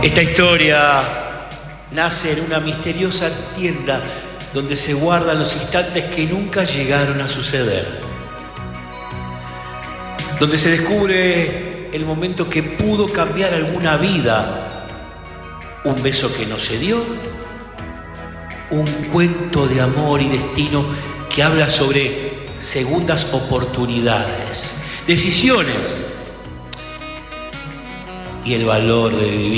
Esta historia nace en una misteriosa tienda donde se guardan los instantes que nunca llegaron a suceder. Donde se descubre el momento que pudo cambiar alguna vida. Un beso que no se dio. Un cuento de amor y destino que habla sobre segundas oportunidades, decisiones y el valor de vivir.